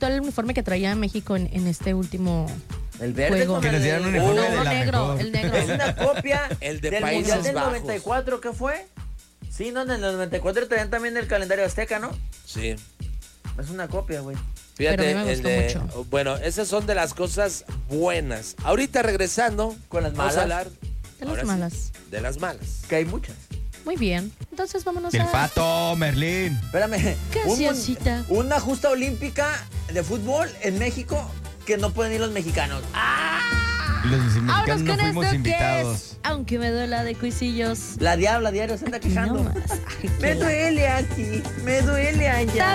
gustó el uniforme que traía México en este último El verde juego. con Que les dieran un uniforme de No, la negro, mejor. el negro. Es una copia El de del Países Mundial del Bajos. 94, ¿qué fue? Sí, no, en el 94 traían también el calendario azteca, ¿no? Sí. Es una copia, güey. Fíjate, Pero a mí me gustó mucho. Bueno, esas son de las cosas buenas. Ahorita regresando, Con las vamos a malas. hablar De ahora las sí, malas. de las malas. Que hay muchas. Muy bien. Entonces vámonos El a... Pato, Merlín. Espérame. Graciasita. Una justa olímpica de fútbol en México que no pueden ir los mexicanos. Los mexicanos Vámonos no con fuimos esto que invitados. es, aunque me duela de cuisillos. La diabla diario se anda Aquí quejando. nomás. Ay, Me qué la- duele aquí, me duele allá.